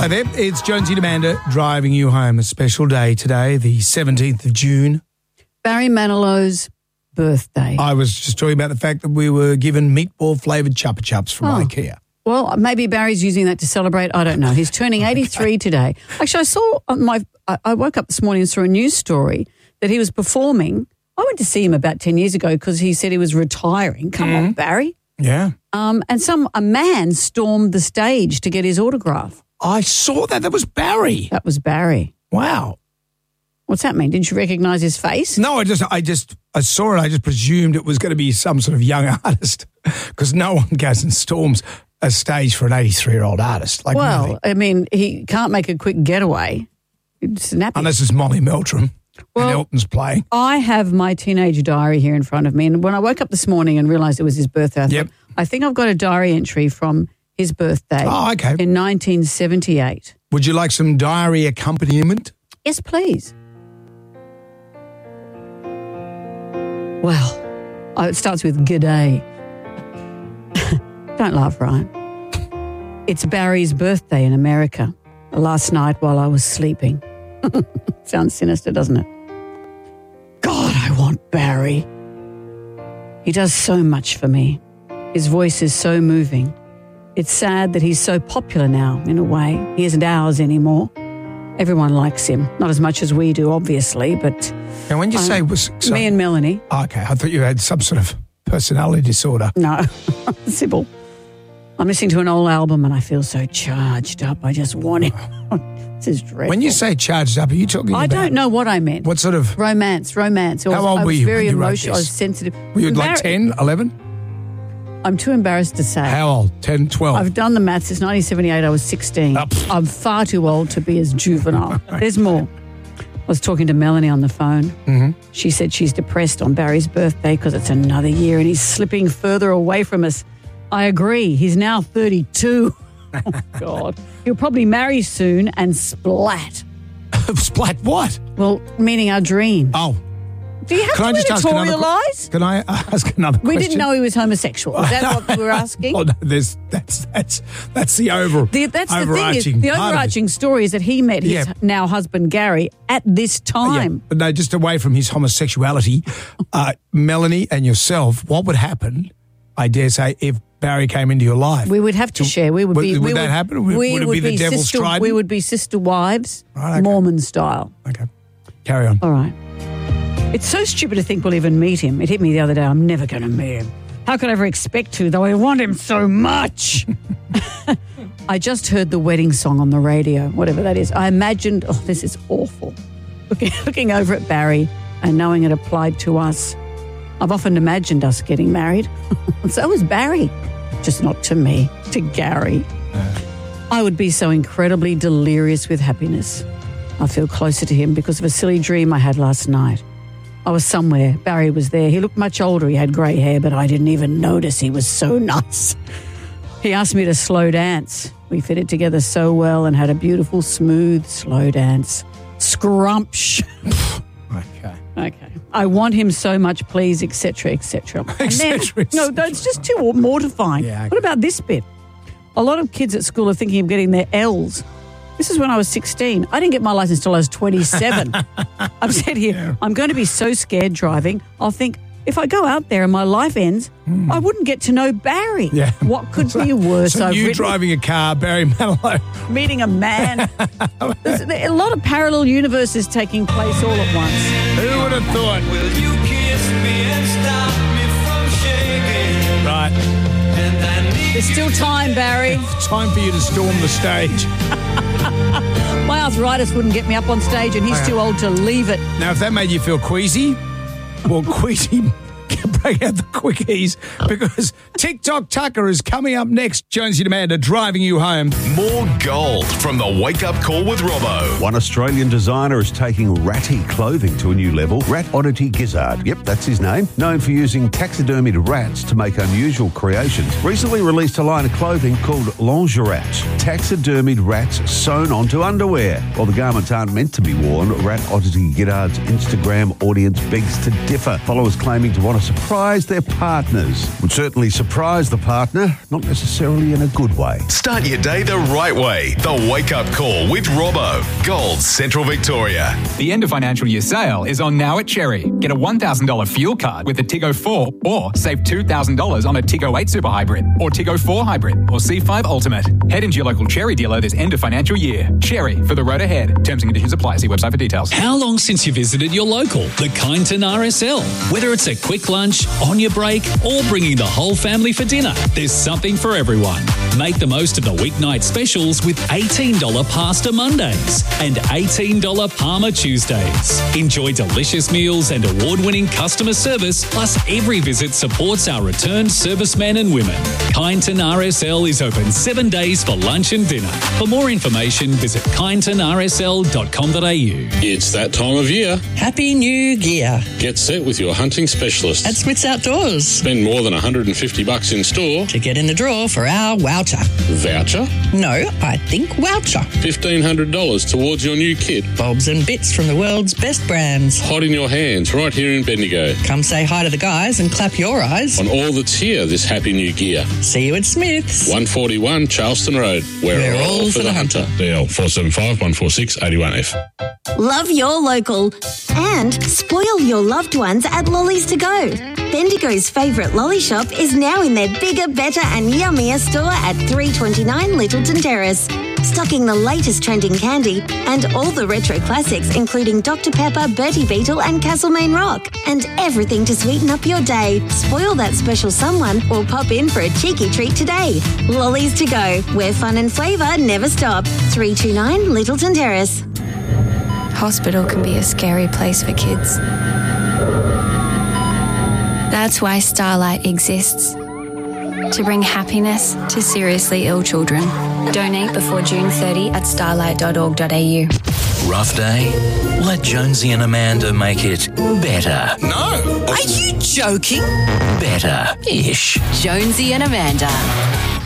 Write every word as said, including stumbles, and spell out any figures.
Hi there, it's Jonesy and Amanda driving you home. A special day today, the seventeenth of June. Barry Manilow's birthday. I was just talking about the fact that we were given meatball-flavoured Chupa Chups from Oh. IKEA. Well, maybe Barry's using that to celebrate. I don't know. He's turning eighty-three today. Actually, I saw on my. I- I woke up this morning and saw a news story that he was performing. I went to see him about ten years ago because he said he was retiring. Come on, Barry. Yeah. Um, and some a man stormed the stage to get his autograph. I saw that. That was Barry. That was Barry. Wow. What's that mean? Didn't you recognise his face? No, I just, I just, I saw it. I just presumed it was going to be some sort of young artist because no one goes and storms a stage for an eighty-three-year-old artist. Like, Well, really. I mean, he can't make a quick getaway. It's nappy. Unless it's Molly Meldrum Well- and Elton's playing. I have my teenage diary here in front of me, and when I woke up this morning and realised it was his birthday, I Yep. thought, I think I've got a diary entry from his birthday Oh, okay. in nineteen seventy-eight. Would you like some diary accompaniment? Yes, please. Well, oh, it starts with g'day. Don't laugh, Ryan. It's Barry's birthday in America. Last night while I was sleeping. Sounds sinister, doesn't it? God, I want Barry. He does so much for me. His voice is so moving. It's sad that he's so popular now, in a way. He isn't ours anymore. Everyone likes him. Not as much as we do, obviously, but And when you Um, say was so, me and Melanie. okay, I thought you had some sort of personality disorder. No, Sybil. I'm listening to an old album and I feel so charged up. I just want him. This is dreadful. When you say charged up, are you talking I about don't know what I meant. what sort of? Romance, romance. I was, How old I were was you very when you wrote emotional. I was this? sensitive. Were you like Embar- ten, eleven? I'm too embarrassed to say. How old? ten, twelve? I've done the maths. Since nineteen seventy-eight, I was sixteen. Oh, pff. I'm far too old to be as juvenile. There's more. I was talking to Melanie on the phone. Mm-hmm. She said she's depressed on Barry's birthday because it's another year and he's slipping further away from us. I agree. He's now thirty-two. Oh, God. He'll probably marry soon and splat. Splat what? Well, meaning our dream. Oh, Do you have can I to just ask another que- editorialise? Can I ask another We question? didn't know he was homosexual. Is that what we were asking? Oh, no, there's, that's that's that's the over. The, that's the thing. Is, overarching the part of it. overarching story is that he met his Yeah. now husband Gary at this Yeah, time. but no, just away from his homosexuality, uh, Melanie and yourself, what would happen, I dare say, if Barry came into your life? We would have to share. We would, would- be. would we that happen? Would- we would it be the devil's sister, trident? We would be sister wives, Right, okay. Mormon style. Okay, carry on. All right. It's so stupid to think we'll even meet him. It hit me the other day. I'm never going to meet him. How could I ever expect to, though I want him so much? I just heard the wedding song on the radio, whatever that is. I imagined, oh, this is awful. Looking, looking over at Barry and knowing it applied to us. I've often imagined us getting married. So was Barry. Just not to me, to Gary. I would be so incredibly delirious with happiness. I feel closer to him because of a silly dream I had last night. I was somewhere. Barry was there. He looked much older. He had grey hair, but I didn't even notice. He was so nice. He asked me to slow dance. We fitted together so well and had a beautiful, smooth, slow dance. Scrumpsh. Okay. Okay. I want him so much, please, et cetera, et cetera. Et cetera, et No, that's just too mortifying. Yeah, okay. What about this bit? A lot of kids at school are thinking of getting their L's. This is when I was sixteen. I didn't get my license till I was twenty-seven. I've said here, Yeah. I'm going to be so scared driving. I'll think, if I go out there and my life ends, I wouldn't get to know Barry. Yeah. What could be worse? So I've you written- driving a car, Barry Manilow. meeting a man. There's a lot of parallel universes taking place all at once. Who would have thought? Will you kiss me and stop me from shaking? Right. And I need There's still time, Barry. Time for you to storm the stage. My arthritis wouldn't get me up on stage and he's Okay. too old to leave it. Now, if that made you feel queasy, well, queasy, break out the quickies because TikTok Tucker is coming up next. Jonesy and Amanda driving you home. More gold from the Wake Up Call with Robbo. One Australian designer is taking ratty clothing to a new level. Rat Oddity Gizzard, yep, that's his name. Known for using taxidermied rats to make unusual creations. Recently released a line of clothing called Longerats. Taxidermied rats sewn onto underwear. While the garments aren't meant to be worn, Rat Oddity Gizzard's Instagram audience begs to differ. Followers claiming to want to surprise their partners. Would certainly surprise the partner, not necessarily in a good way. Start your day the right way. The Wake Up Call with Robbo. Gold Central Victoria. The end of financial year sale is on now at Cherry. Get a one thousand dollars fuel card with a Tiggo four or save two thousand dollars on a Tiggo eight Super Hybrid or Tiggo four Hybrid or C five Ultimate. Head into your local Cherry dealer this end of financial year. Cherry, for the road ahead. Terms and conditions apply. See website for details. How long since you visited your local, the Kyneton R S L? Whether it's a quick lunch, on your break, or bringing the whole family for dinner, there's something for everyone. Make the most of the weeknight specials with eighteen dollars Pasta Mondays and eighteen dollars Parma Tuesdays. Enjoy delicious meals and award-winning customer service, plus every visit supports our returned servicemen and women. Kyneton R S L is open seven days for lunch and dinner. For more information, visit kyneton r s l dot com dot a u. It's that time of year. Happy New Gear Get set with your hunting specialist. at Smith's Outdoors Spend more than one hundred fifty bucks in store. to get in the draw for our voucher. Voucher? No, I think voucher. fifteen hundred dollars towards your new kit. Bobs and bits from the world's best brands. Hot in your hands right here in Bendigo. Come say hi to the guys and clap your eyes. On all that's here this Happy New Gear. See you at Smith's. one forty-one Charleston Road. We're, We're all for the hunter. D L four seven five, one four six, eight one F. Love your local and spoil your loved ones at Lollies to Go. Bendigo's favourite lolly shop is now in their bigger, better and yummier store at three twenty-nine Littleton Terrace. Stocking the latest trending candy and all the retro classics including Doctor Pepper, Bertie Beetle and Castlemaine Rock. And everything to sweeten up your day. Spoil that special someone or pop in for a cheeky treat today. Lollies to Go, where fun and flavour never stop. three twenty-nine Littleton Terrace. Hospital can be a scary place for kids. That's why Starlight exists. To bring happiness to seriously ill children. Donate before June thirtieth at starlight dot org dot a u. Rough day? Let Jonesy and Amanda make it better. No. Are you joking? Better-ish. Jonesy and Amanda.